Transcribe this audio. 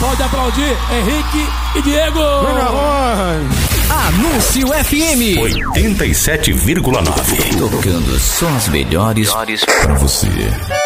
Pode aplaudir Henrique e Diego. Anúncio FM 87,9. Tocando só as melhores pra você.